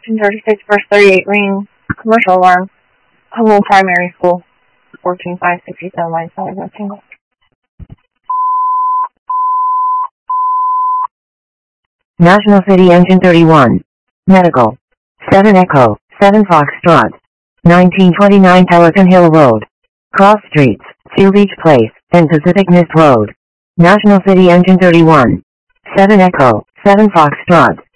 1936 verse 38 ring. Commercial alarm. Humboldt Primary School. 14567 line 5 rectangle. National City Engine 31. Medical. 7 Echo, 7 Foxtrot. 1929 Pelican Hill Road. Cross Streets, Seal Beach Place, and Pacific Mist Road. National City Engine 31. 7 Echo, 7 Foxtrot.